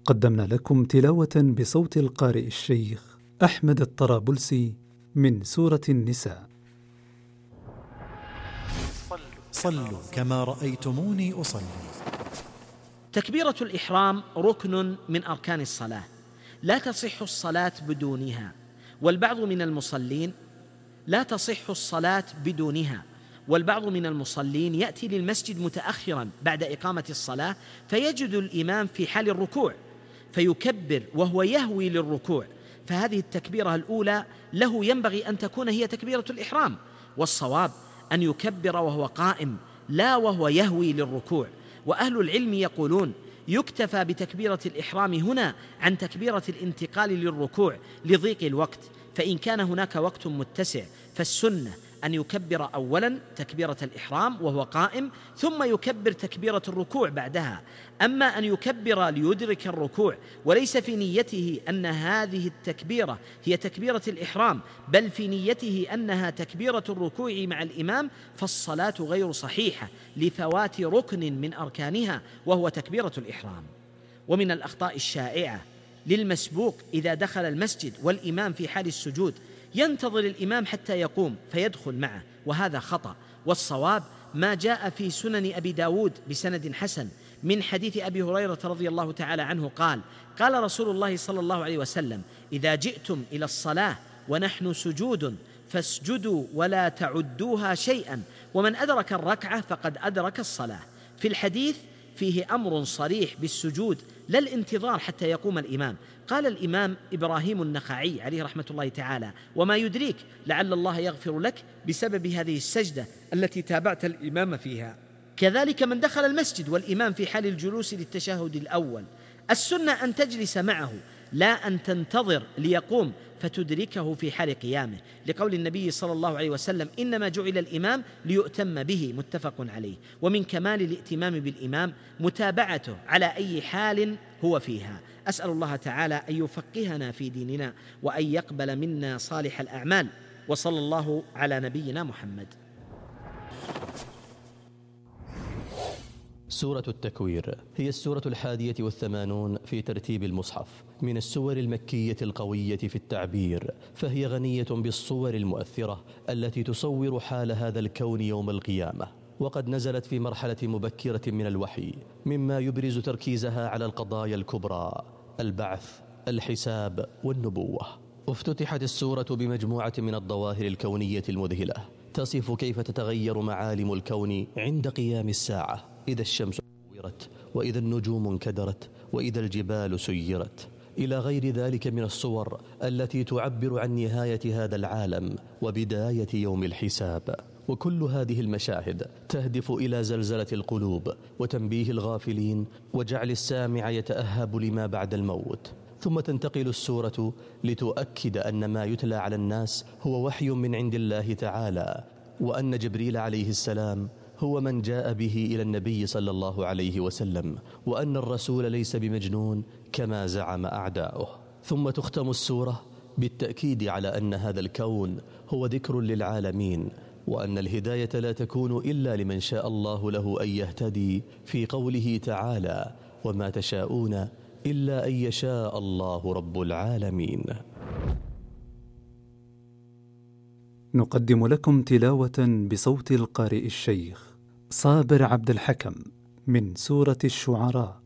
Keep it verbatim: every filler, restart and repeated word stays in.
قدمنا لكم تلاوة بصوت القارئ الشيخ أحمد الطرابلسي من سورة النساء. صلوا كما رأيتموني أصلي. تكبيرة الإحرام ركن من أركان الصلاة، لا تصح الصلاة بدونها، والبعض من المصلين لا تصح الصلاة بدونها والبعض من المصلين يأتي للمسجد متأخرا بعد إقامة الصلاة فيجد الإمام في حال الركوع فيكبر وهو يهوي للركوع، فهذه التكبيرة الأولى له ينبغي أن تكون هي تكبيرة الإحرام، والصواب أن يكبر وهو قائم لا وهو يهوي للركوع. وأهل العلم يقولون يكتفى بتكبيرة الإحرام هنا عن تكبيرة الانتقال للركوع لضيق الوقت، فإن كان هناك وقت متسع فالسنة أن يكبر أولا تكبيرة الإحرام وهو قائم ثم يكبر تكبيرة الركوع بعدها. أما أن يكبر ليدرك الركوع وليس في نيته أن هذه التكبيرة هي تكبيرة الإحرام بل في نيته أنها تكبيرة الركوع مع الإمام فالصلاة غير صحيحة لفوات ركن من أركانها وهو تكبيرة الإحرام. ومن الأخطاء الشائعة للمسبوق إذا دخل المسجد والإمام في حال السجود ينتظر الإمام حتى يقوم فيدخل معه، وهذا خطأ، والصواب ما جاء في سنن أبي داود بسند حسن من حديث أبي هريرة رضي الله تعالى عنه قال قال رسول الله صلى الله عليه وسلم: إذا جئتم إلى الصلاة ونحن سجود فاسجدوا ولا تعدوها شيئا، ومن أدرك الركعة فقد أدرك الصلاة. في الحديث فيه أمر صريح بالسجود لا الانتظار حتى يقوم الإمام. قال الإمام إبراهيم النخعي عليه رحمة الله تعالى: وما يدريك لعل الله يغفر لك بسبب هذه السجدة التي تابعت الإمام فيها. كذلك من دخل المسجد والإمام في حال الجلوس للتشهد الأول السنة أن تجلس معه لا أن تنتظر ليقوم فتدركه في حال قيامه، لقول النبي صلى الله عليه وسلم: إنما جعل الإمام ليؤتم به، متفق عليه. ومن كمال الائتمام بالإمام متابعته على أي حال هو فيها. أسأل الله تعالى أن يفقهنا في ديننا وأن يقبل منا صالح الأعمال، وصلى الله على نبينا محمد. سورة التكوير هي السورة الحادية والثمانون في ترتيب المصحف من السور المكية القوية في التعبير، فهي غنية بالصور المؤثرة التي تصور حال هذا الكون يوم القيامة، وقد نزلت في مرحلة مبكرة من الوحي مما يبرز تركيزها على القضايا الكبرى: البعث، الحساب، والنبوة. افتتحت السورة بمجموعة من الظواهر الكونية المذهلة تصف كيف تتغير معالم الكون عند قيام الساعة، إذا الشمس كورت، وإذا النجوم انكدرت، وإذا الجبال سيرت، إلى غير ذلك من الصور التي تعبر عن نهاية هذا العالم وبداية يوم الحساب. وكل هذه المشاهد تهدف إلى زلزلة القلوب وتنبيه الغافلين وجعل السامع يتأهب لما بعد الموت. ثم تنتقل السورة لتؤكد أن ما يتلى على الناس هو وحي من عند الله تعالى، وأن جبريل عليه السلام هو من جاء به إلى النبي صلى الله عليه وسلم، وأن الرسول ليس بمجنون كما زعم أعداؤه. ثم تختم السورة بالتأكيد على أن هذا الكون هو ذكر للعالمين، وأن الهداية لا تكون إلا لمن شاء الله له أن يهتدي، في قوله تعالى: وما تشاءون إلا أن يشاء الله رب العالمين. نقدم لكم تلاوة بصوت القارئ الشيخ صابر عبد الحكم من سورة الشعراء.